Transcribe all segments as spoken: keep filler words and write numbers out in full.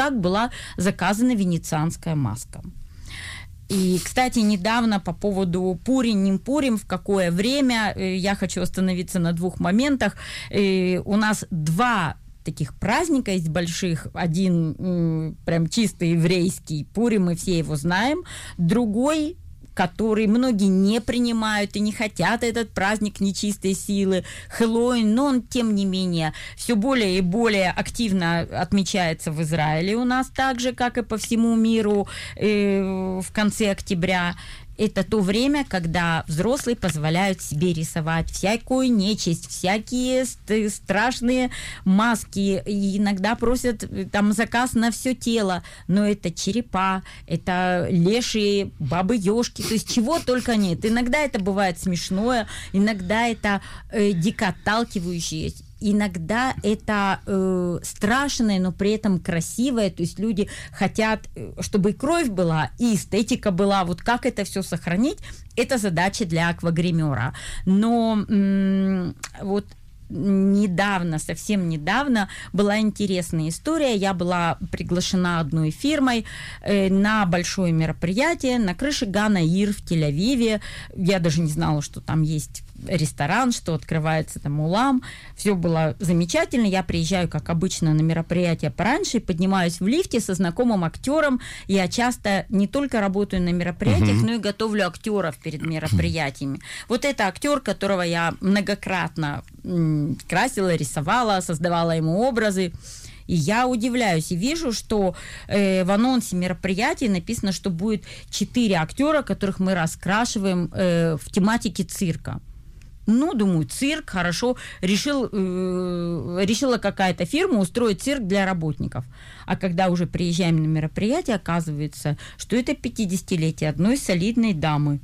так была заказана венецианская маска. И, кстати, недавно по поводу Пурим, не Пурим, в какое время, я хочу остановиться на двух моментах. У нас два таких праздника есть больших. Один м, прям чисто еврейский, Пурим, мы все его знаем. Другой, который многие не принимают и не хотят этот праздник нечистой силы, Хэллоуин, но он, тем не менее, все более и более активно отмечается в Израиле у нас, так же, как и по всему миру э, в конце октября. Это то время, когда взрослые позволяют себе рисовать всякую нечисть, всякие ст- страшные маски, и иногда просят там заказ на все тело, но это черепа, это лешие, бабы-ёшки, то есть чего только нет. Иногда это бывает смешное, иногда это э, дико отталкивающее, иногда это э, страшное, но при этом красивое, то есть люди хотят, чтобы и кровь была, и эстетика была, вот как это все сохранить, это задача для аквагримера. Но м- вот недавно, совсем недавно была интересная история. Я была приглашена одной фирмой э, на большое мероприятие на крыше Ган Аир в Тель-Авиве. Я даже не знала, что там есть ресторан, что открывается там улам. Все было замечательно. Я приезжаю, как обычно, на мероприятие пораньше и поднимаюсь в лифте со знакомым актером. Я часто не только работаю на мероприятиях, uh-huh. но и готовлю актеров перед мероприятиями. Вот это актер, которого я многократно м- красила, рисовала, создавала ему образы. И я удивляюсь и вижу, что э, в анонсе мероприятия написано, что будет четыре актера, которых мы раскрашиваем э, в тематике цирка. Ну, думаю, цирк, хорошо, решил, э, решила какая-то фирма устроить цирк для работников. А когда уже приезжаем на мероприятие, оказывается, что это пятидесятилетие одной солидной дамы.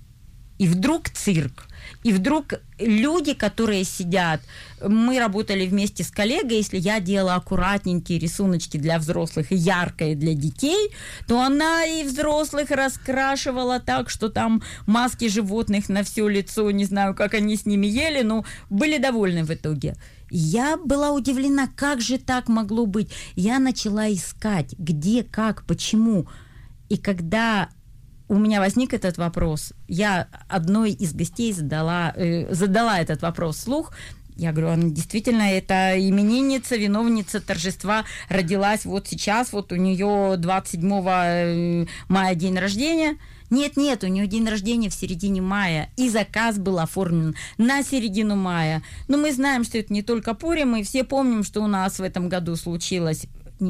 И вдруг цирк. И вдруг люди, которые сидят, мы работали вместе с коллегой, если я делала аккуратненькие рисуночки для взрослых и яркие для детей, то она и взрослых раскрашивала так, что там маски животных на все лицо, не знаю, как они с ними ели, но были довольны в итоге. Я была удивлена, как же так могло быть. Я начала искать, где, как, почему. И когда у меня возник этот вопрос, я одной из гостей задала, э, задала этот вопрос вслух. Я говорю, она действительно, это именинница, виновница торжества, родилась вот сейчас, вот у нее двадцать седьмого мая день рождения. Нет, нет, у нее день рождения в середине мая, и заказ был оформлен на середину мая. Но мы знаем, что это не только Пурим, мы все помним, что у нас в этом году случилось.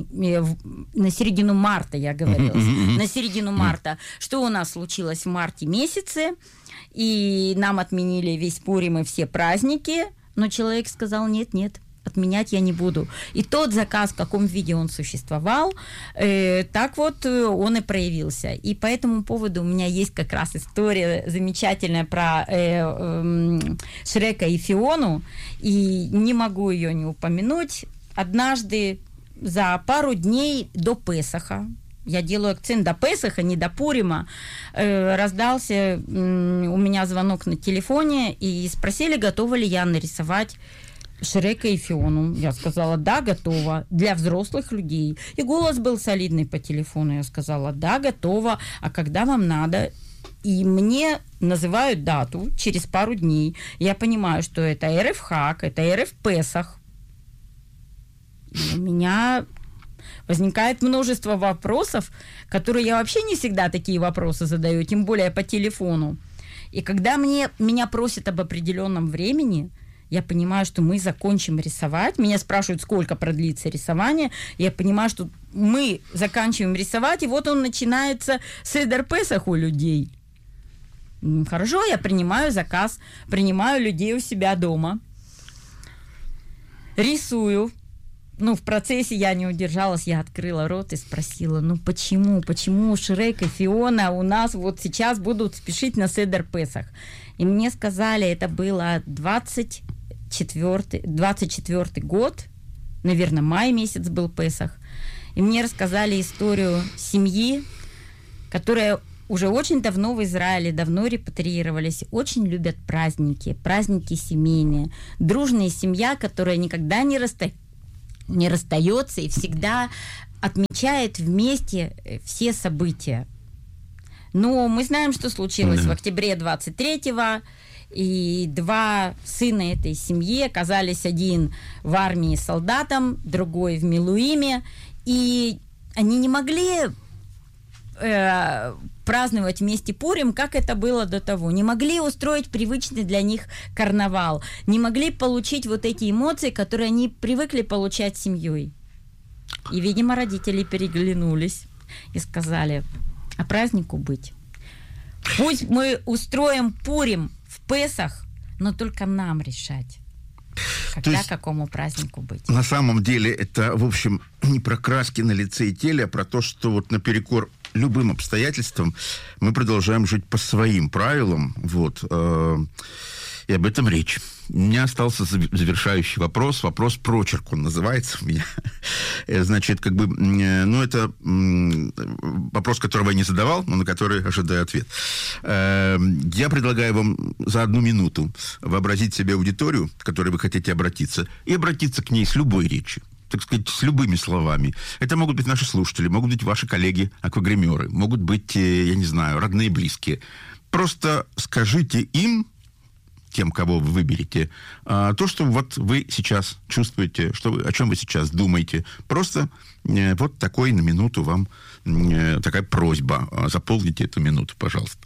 На середину марта, я говорила, uh-huh, на середину марта. Uh-huh. Что у нас случилось в марте месяце, и нам отменили весь Пурим и все праздники, но человек сказал, нет, нет, отменять я не буду. И тот заказ, в каком виде он существовал, э, так вот он и проявился. И по этому поводу у меня есть как раз история замечательная про э, э, Шрека и Фиону, и не могу ее не упомянуть. Однажды за пару дней до Песаха, я делаю акцент до Песаха, не до Пурима, э, раздался э, у меня звонок на телефоне и спросили, готова ли я нарисовать Шрека и Фиону. Я сказала, да, готова, для взрослых людей. И голос был солидный по телефону. Я сказала, да, готова, а когда вам надо? И мне называют дату через пару дней. Я понимаю, что это Эрев Хаг, это Эрев Песах. У меня возникает множество вопросов, которые я вообще не всегда такие вопросы задаю, тем более по телефону. И когда мне, меня просят об определенном времени, я понимаю, что мы закончим рисовать. Меня спрашивают, сколько продлится рисование. Я понимаю, что мы заканчиваем рисовать, и вот он начинается Седер Песах у людей. Хорошо, я принимаю заказ, принимаю людей у себя дома, рисую. Ну, в процессе я не удержалась, я открыла рот и спросила, ну почему, почему Шрек и Фиона у нас вот сейчас будут спешить на Седер Песах? И мне сказали, это было двадцать четвёртый, двадцать четвёртый год, наверное, май месяц был Песах, и мне рассказали историю семьи, которая уже очень давно в Израиле, давно репатриировались, очень любят праздники, праздники семейные, дружная семья, которая никогда не расстается, не расстается и всегда отмечает вместе все события. Но мы знаем, что случилось mm-hmm. в октябре двадцать третьего, и два сына этой семьи оказались, один в армии солдатом, другой в Милуиме, и они не могли э, праздновать вместе Пурим, как это было до того. Не могли устроить привычный для них карнавал, не могли получить вот эти эмоции, которые они привыкли получать с семьей. И, видимо, родители переглянулись и сказали: а празднику быть. Пусть мы устроим Пурим в Песах, но только нам решать, когда есть, какому празднику быть. На самом деле это, в общем, не про краски на лице и теле, а про то, что вот наперекор любым обстоятельствам мы продолжаем жить по своим правилам. Вот. Э- и об этом речь. У меня остался завершающий вопрос. Вопрос прочерк, он называется у меня. Значит, как бы, ну, это вопрос, которого я не задавал, но на который ожидаю ответ. Я предлагаю вам за одну минуту вообразить себе аудиторию, к которой вы хотите обратиться, и обратиться к ней с любой речью, так сказать, с любыми словами. Это могут быть наши слушатели, могут быть ваши коллеги-аквагримеры, могут быть, я не знаю, родные, близкие. Просто скажите им, тем, кого вы выберете, то, что вот вы сейчас чувствуете, что вы, о чем вы сейчас думаете. Просто э, вот такой на минуту вам э, такая просьба. Заполните эту минуту, пожалуйста.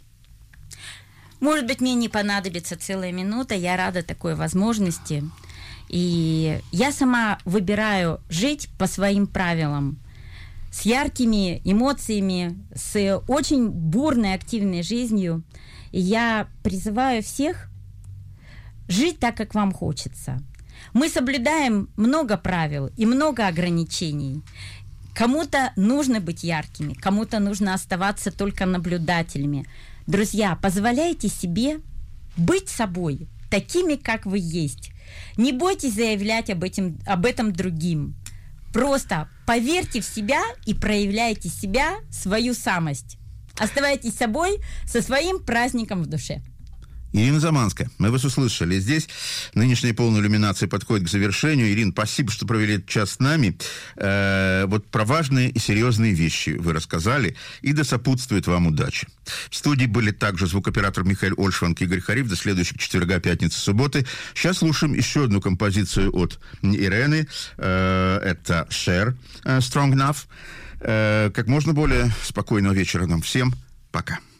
Может быть, мне не понадобится целая минута. Я рада такой возможности. И я сама выбираю жить по своим правилам. С яркими эмоциями, с очень бурной, активной жизнью. И я призываю всех жить так, как вам хочется. Мы соблюдаем много правил и много ограничений. Кому-то нужно быть яркими, кому-то нужно оставаться только наблюдателями. Друзья, позволяйте себе быть собой, такими, как вы есть. Не бойтесь заявлять об этом, об этом другим. Просто поверьте в себя и проявляйте себя, свою самость. Оставайтесь собой со своим праздником в душе. Ирина Заманская, мы вас услышали. Здесь нынешняя полная иллюминация подходит к завершению. Ирина, спасибо, что провели этот час с нами. Э, вот про важные и серьезные вещи вы рассказали, и да сопутствует вам удачи. В студии были также звукооператор Михаил Ольшванг и Игорь Хариф. До следующих четверга, пятницы, субботы. Сейчас слушаем еще одну композицию от Ирены. Э, это Cher, Strong Enough. Э, как можно более спокойного вечера нам всем. Пока.